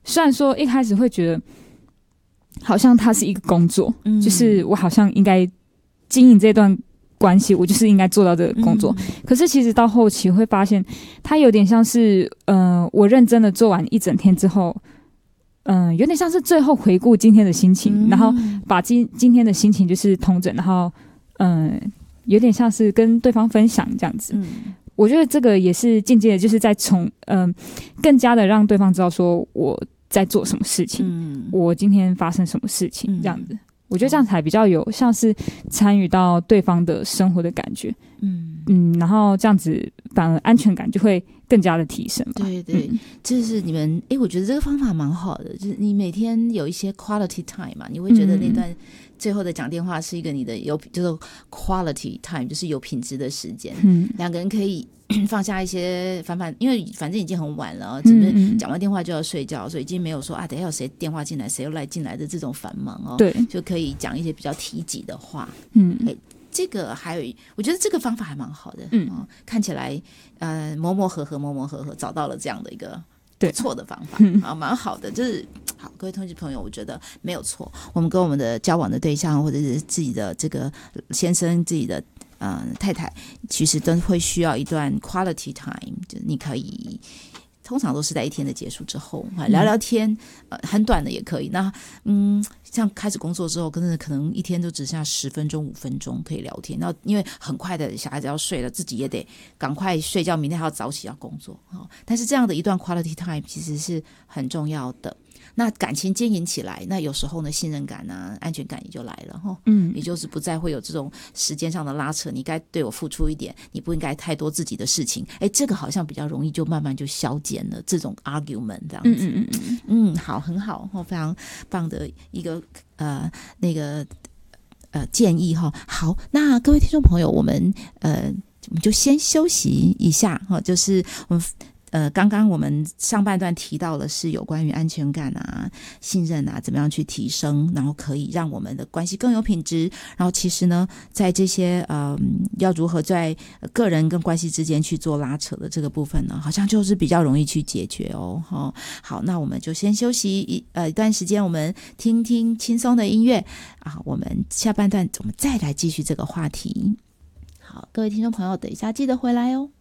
虽然说一开始会觉得好像它是一个工作，就是我好像应该经营这段关系，我就是应该做到这个工作。可是其实到后期会发现，它有点像是我认真的做完一整天之后，有点像是最后回顾今天的心情，然后把今天的心情就是统整，然后有点像是跟对方分享这样子。我觉得这个也是间接的，就是在更加的让对方知道说我在做什么事情，我今天发生什么事情这样子。我觉得这样才比较有像是参与到对方的生活的感觉，然后这样子反而安全感就会更加的提升吧。 对对，就是你们我觉得这个方法蛮好的，就是你每天有一些 quality time 嘛，你会觉得那段最后的讲电话是一个你的就是 quality time， 就是有品质的时间，两个人可以放下一些因为反正已经很晚了，只是讲完电话就要睡觉，所以已经没有说等一下有谁电话进来谁又赖进来的这种繁忙对， 就可以讲一些比较提己的话。这个还有我觉得这个方法还蛮好的，看起来磨磨合合找到了这样的一个不错的方法，蛮好的。就是好，各位同学朋友，我觉得没有错，我们跟我们的交往的对象或者是自己的这个先生自己的太太，其实都会需要一段 quality time， 就是你可以通常都是在一天的结束之后聊聊天，很短的也可以。那像开始工作之后，可能一天都只剩下10分钟5分钟可以聊天，然后因为很快的小孩子要睡了，自己也得赶快睡觉，明天还要早起要工作，但是这样的一段 quality time 其实是很重要的。那感情经营起来，那有时候呢信任感啊安全感也就来了，也就是不再会有这种时间上的拉扯，你该对我付出一点，你不应该太多自己的事情，这个好像比较容易就慢慢就消减了这种 argument 这样子。好，很好，非常棒的一个建议哈。好，那各位听众朋友，我们就先休息一下哈，就是我们刚刚我们上半段提到的是有关于安全感啊、信任啊，怎么样去提升，然后可以让我们的关系更有品质。然后其实呢，在这些要如何在个人跟关系之间去做拉扯的这个部分呢，好像就是比较容易去解决哦。好，那我们就先休息一段时间，我们听听轻松的音乐啊。我们下半段我们再来继续这个话题。好，各位听众朋友，等一下记得回来哦。